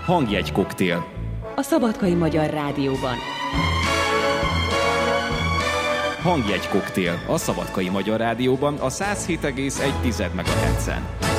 Hangjegykoktél. A Szabadkai Magyar Rádióban. Hangjegykoktél. A Szabadkai Magyar Rádióban a 107,1 MHz-en.